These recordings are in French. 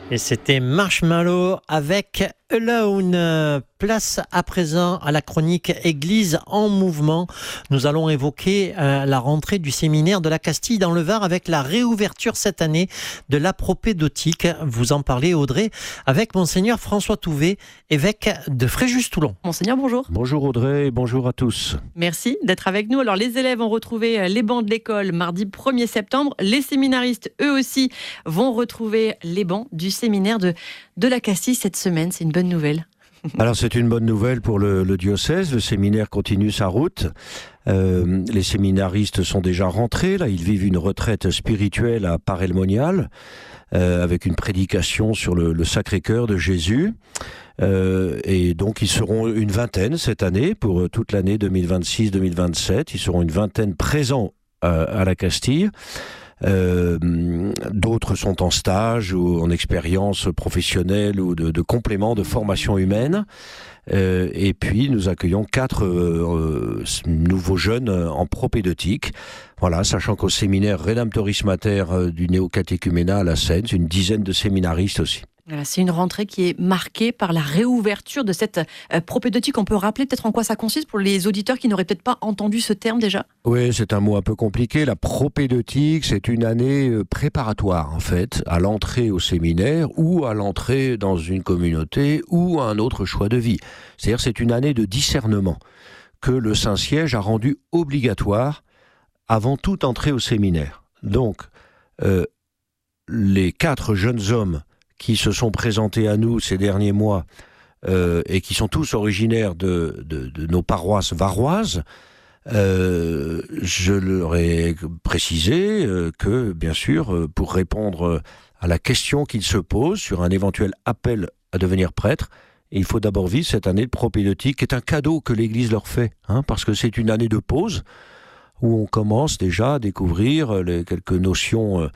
Et c'était Marshmallow avec Alone. Place à présent à la chronique Église en mouvement. Nous allons évoquer la rentrée du séminaire de la Castille dans le Var avec la réouverture cette année de la propédeutique. Vous en parlez, Audrey, avec Monseigneur François Touvet, évêque de Fréjus-Toulon. Monseigneur, bonjour. Bonjour Audrey et bonjour à tous. Merci d'être avec nous. Alors les élèves ont retrouvé les bancs de l'école mardi 1er septembre. Les séminaristes, eux aussi, vont retrouver les bancs du séminaire de la Castille cette semaine. C'est une bonne nouvelle. Alors c'est une bonne nouvelle pour le diocèse, le séminaire continue sa route. Les séminaristes sont déjà rentrés, là ils vivent une retraite spirituelle à Paray-le-Monial, avec une prédication sur le Sacré-Cœur de Jésus. Et donc ils seront une vingtaine cette année, pour toute l'année 2026-2027. Ils seront une vingtaine présents à la Castille. D'autres sont en stage ou en expérience professionnelle ou de complément de formation humaine. Et puis nous accueillons 4 nouveaux jeunes en propédeutique. Voilà, sachant qu'au séminaire Redemptoris Mater du néo-catéchuménat à la Seine, une dizaine de séminaristes aussi. Voilà, c'est une rentrée qui est marquée par la réouverture de cette propédeutique. On peut rappeler peut-être en quoi ça consiste pour les auditeurs qui n'auraient peut-être pas entendu ce terme déjà ? Oui, c'est un mot un peu compliqué. La propédeutique, c'est une année préparatoire en fait, à l'entrée au séminaire ou à l'entrée dans une communauté ou à un autre choix de vie. C'est-à-dire c'est une année de discernement que le Saint-Siège a rendu obligatoire avant toute entrée au séminaire. Donc, les 4 jeunes hommes qui se sont présentés à nous ces derniers mois et qui sont tous originaires de nos paroisses varoises, je leur ai précisé que, bien sûr, pour répondre à la question qu'ils se posent sur un éventuel appel à devenir prêtre, il faut d'abord vivre cette année de propédeutique, qui est un cadeau que l'Église leur fait, parce que c'est une année de pause où on commence déjà à découvrir quelques notions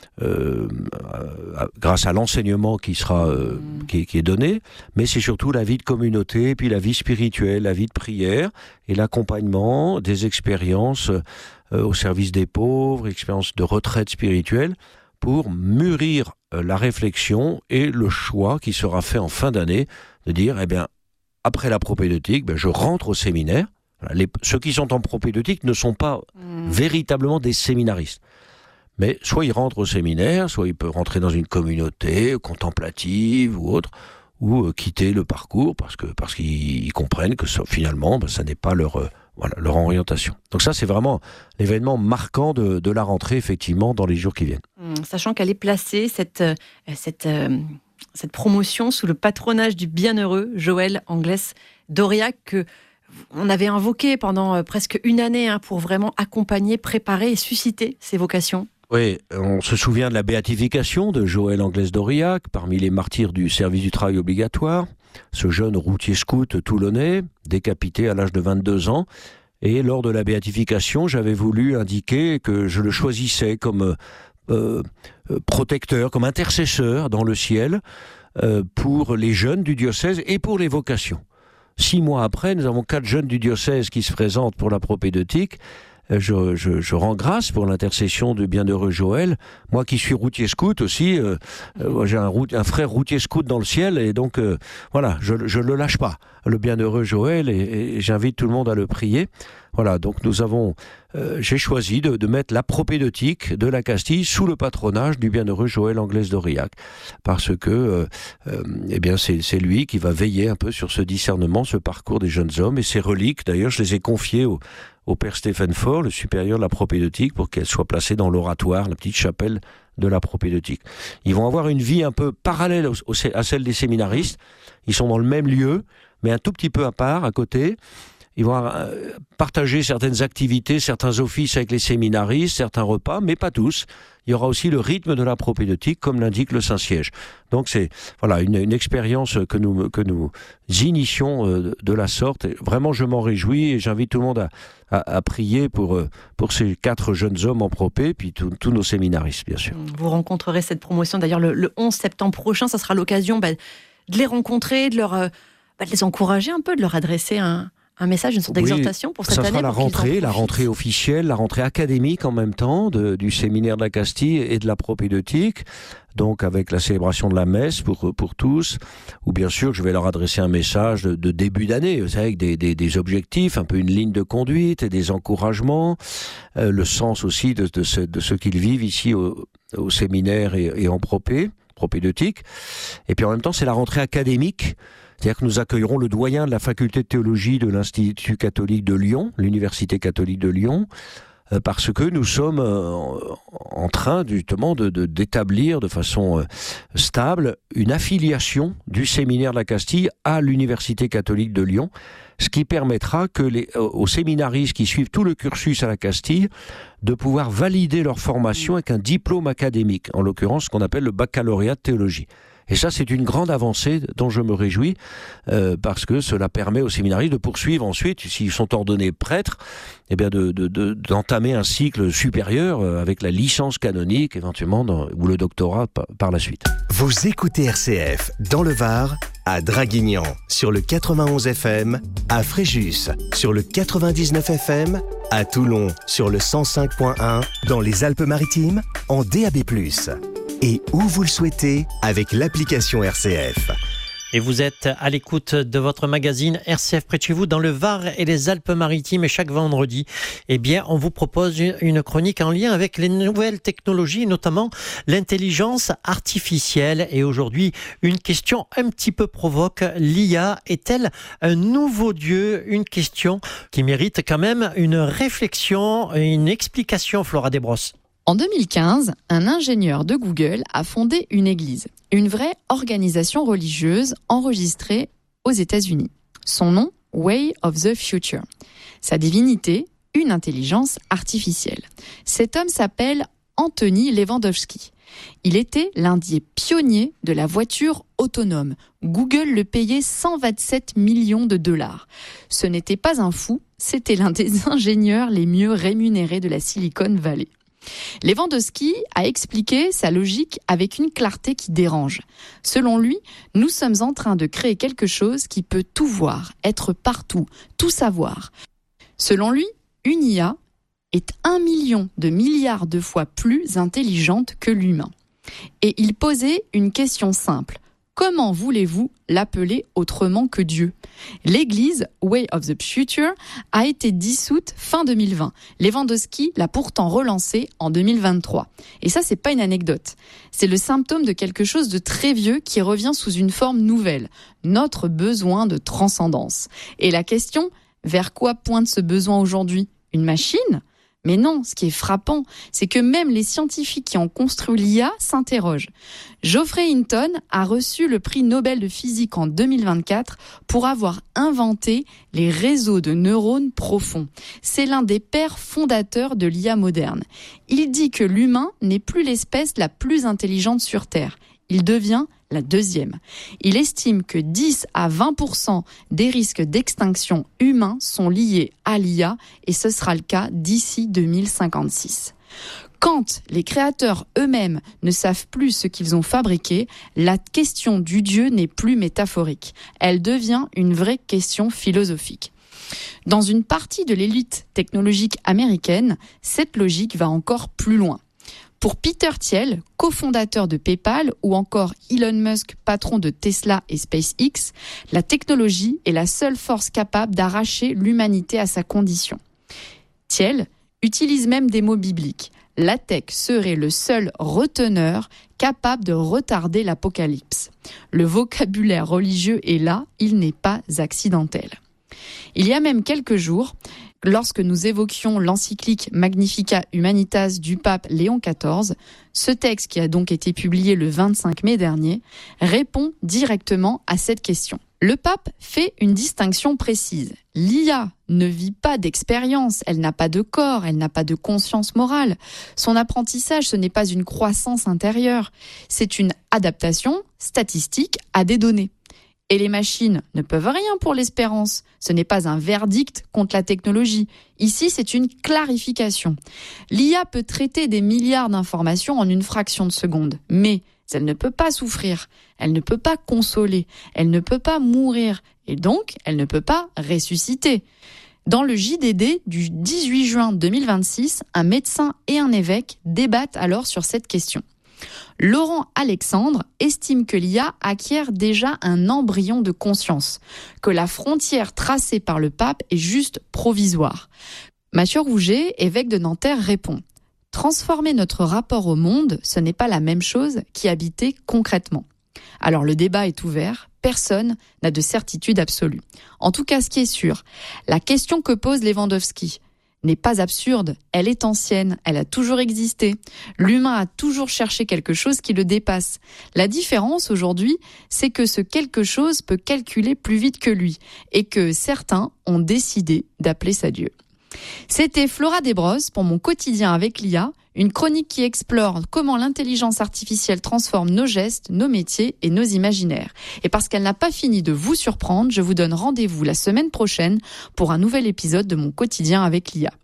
grâce à l'enseignement qui est donné, mais c'est surtout la vie de communauté, puis la vie spirituelle, la vie de prière et l'accompagnement des expériences au service des pauvres, expériences de retraite spirituelle, pour mûrir la réflexion et le choix qui sera fait en fin d'année de dire, eh bien, après la propédeutique, je rentre au séminaire. Ceux qui sont en propédeutique ne sont pas véritablement des séminaristes. Mais soit ils rentrent au séminaire, soit ils peuvent rentrer dans une communauté contemplative ou autre, ou quitter le parcours parce qu'ils comprennent que finalement, ça n'est pas leur orientation. Donc ça, c'est vraiment l'événement marquant de la rentrée, effectivement, dans les jours qui viennent. Sachant qu'elle est placée, cette promotion, sous le patronage du bienheureux Joël Anglès d'Aurillac, que on avait invoqué pendant presque une année pour vraiment accompagner, préparer et susciter ces vocations. Oui, on se souvient de la béatification de Joël Anglès d'Aurillac, parmi les martyrs du service du travail obligatoire, ce jeune routier scout toulonnais, décapité à l'âge de 22 ans. Et lors de la béatification, j'avais voulu indiquer que je le choisissais comme protecteur, comme intercesseur dans le ciel pour les jeunes du diocèse et pour les vocations. 6 mois après, nous avons 4 jeunes du diocèse qui se présentent pour la propédeutique. Je rends grâce pour l'intercession du bienheureux Joël. Moi qui suis routier scout aussi, j'ai un frère routier scout dans le ciel, et donc je le lâche pas, le bienheureux Joël, et j'invite tout le monde à le prier. Voilà, donc j'ai choisi de mettre la propédeutique de la Castille sous le patronage du bienheureux Joël Anglès d'Aurillac, parce que c'est lui qui va veiller un peu sur ce discernement, ce parcours des jeunes hommes, et ces reliques. D'ailleurs, je les ai confiées au père Stéphane Faure, le supérieur de la propédeutique, pour qu'elle soit placée dans l'oratoire, la petite chapelle de la propédeutique. Ils vont avoir une vie un peu parallèle à celle des séminaristes. Ils sont dans le même lieu, mais un tout petit peu à part, à côté. Ils vont partager certaines activités, certains offices avec les séminaristes, certains repas, mais pas tous. Il y aura aussi le rythme de la propédeutique, comme l'indique le Saint-Siège. Donc c'est une expérience que nous initions de la sorte. Et vraiment, je m'en réjouis, et j'invite tout le monde à prier pour ces 4 jeunes hommes en propé, puis tous nos séminaristes, bien sûr. Vous rencontrerez cette promotion d'ailleurs le 11 septembre prochain. Ça sera l'occasion de les rencontrer, de les encourager un peu, de leur adresser un un message, une sorte d'exhortation pour cette année? Ça sera la rentrée officielle, la rentrée académique en même temps du séminaire de la Castille et de la propédeutique, donc avec la célébration de la messe pour tous, où bien sûr je vais leur adresser un message de début d'année, vous savez, avec des objectifs, un peu une ligne de conduite et des encouragements, le sens aussi de ce qu'ils vivent ici au séminaire et en propédeutique. Et puis en même temps, c'est la rentrée académique. C'est-à-dire que nous accueillerons le doyen de la faculté de théologie de l'Institut catholique de Lyon, l'Université catholique de Lyon, parce que nous sommes en train justement d'établir de façon stable une affiliation du séminaire de la Castille à l'Université catholique de Lyon, ce qui permettra aux séminaristes qui suivent tout le cursus à la Castille de pouvoir valider leur formation avec un diplôme académique, en l'occurrence ce qu'on appelle le baccalauréat de théologie. Et ça, c'est une grande avancée dont je me réjouis, parce que cela permet aux séminaristes de poursuivre ensuite, s'ils sont ordonnés prêtres, eh bien d'entamer un cycle supérieur avec la licence canonique, éventuellement, ou le doctorat par la suite. Vous écoutez RCF dans le Var, à Draguignan, sur le 91 FM, à Fréjus, sur le 99 FM, à Toulon, sur le 105.1, dans les Alpes-Maritimes, en DAB+. Et où vous le souhaitez avec l'application RCF. Et vous êtes à l'écoute de votre magazine RCF près de chez vous dans le Var et les Alpes-Maritimes. Et chaque vendredi, eh bien, on vous propose une chronique en lien avec les nouvelles technologies, notamment l'intelligence artificielle. Et aujourd'hui, une question un petit peu provoque. L'IA est-elle un nouveau dieu? Une question qui mérite quand même une réflexion, une explication, Flora Desbrosses. En 2015, un ingénieur de Google a fondé une église, une vraie organisation religieuse enregistrée aux États-Unis. Son nom, Way of the Future. Sa divinité, une intelligence artificielle. Cet homme s'appelle Anthony Lewandowski. Il était l'un des pionniers de la voiture autonome. Google le payait 127 millions de dollars. Ce n'était pas un fou, c'était l'un des ingénieurs les mieux rémunérés de la Silicon Valley. Lewandowski a expliqué sa logique avec une clarté qui dérange. Selon lui, nous sommes en train de créer quelque chose qui peut tout voir, être partout, tout savoir. Selon lui, une IA est 1 million de milliards de fois plus intelligente que l'humain. Et il posait une question simple. Comment voulez-vous l'appeler autrement que Dieu ? L'église Way of the Future a été dissoute fin 2020. Lewandowski l'a pourtant relancée en 2023. Et ça, c'est pas une anecdote. C'est le symptôme de quelque chose de très vieux qui revient sous une forme nouvelle. Notre besoin de transcendance. Et la question, vers quoi pointe ce besoin aujourd'hui ? Une machine ? Mais non, ce qui est frappant, c'est que même les scientifiques qui ont construit l'IA s'interrogent. Geoffrey Hinton a reçu le prix Nobel de physique en 2024 pour avoir inventé les réseaux de neurones profonds. C'est l'un des pères fondateurs de l'IA moderne. Il dit que l'humain n'est plus l'espèce la plus intelligente sur Terre. Il devient la deuxième. Il estime que 10 à 20% des risques d'extinction humains sont liés à l'IA et ce sera le cas d'ici 2056. Quand les créateurs eux-mêmes ne savent plus ce qu'ils ont fabriqué, la question du Dieu n'est plus métaphorique. Elle devient une vraie question philosophique. Dans une partie de l'élite technologique américaine, cette logique va encore plus loin. Pour Peter Thiel, cofondateur de PayPal, ou encore Elon Musk, patron de Tesla et SpaceX, la technologie est la seule force capable d'arracher l'humanité à sa condition. Thiel utilise même des mots bibliques. La tech serait le seul reteneur capable de retarder l'apocalypse. Le vocabulaire religieux est là, il n'est pas accidentel. Il y a même quelques jours, lorsque nous évoquions l'encyclique Magnificat Humanitas du pape Léon XIV, ce texte, qui a donc été publié le 25 mai dernier, répond directement à cette question. Le pape fait une distinction précise. L'IA ne vit pas d'expérience, elle n'a pas de corps, elle n'a pas de conscience morale. Son apprentissage, ce n'est pas une croissance intérieure, c'est une adaptation statistique à des données. Et les machines ne peuvent rien pour l'espérance. Ce n'est pas un verdict contre la technologie. Ici, c'est une clarification. L'IA peut traiter des milliards d'informations en une fraction de seconde, mais elle ne peut pas souffrir, elle ne peut pas consoler, elle ne peut pas mourir et donc elle ne peut pas ressusciter. Dans le JDD du 18 juin 2026, un médecin et un évêque débattent alors sur cette question. Laurent Alexandre estime que l'IA acquiert déjà un embryon de conscience, que la frontière tracée par le pape est juste provisoire. Mathieu Rouget, évêque de Nanterre, répond « Transformer notre rapport au monde, ce n'est pas la même chose qu'y habiter concrètement. » Alors le débat est ouvert, personne n'a de certitude absolue. En tout cas, ce qui est sûr, la question que pose Lewandowski n'est pas absurde, elle est ancienne, elle a toujours existé. L'humain a toujours cherché quelque chose qui le dépasse. La différence aujourd'hui, c'est que ce quelque chose peut calculer plus vite que lui et que certains ont décidé d'appeler ça Dieu. C'était Flora Desbrosses pour mon quotidien avec l'IA, une chronique qui explore comment l'intelligence artificielle transforme nos gestes, nos métiers et nos imaginaires. Et parce qu'elle n'a pas fini de vous surprendre, je vous donne rendez-vous la semaine prochaine pour un nouvel épisode de mon quotidien avec l'IA.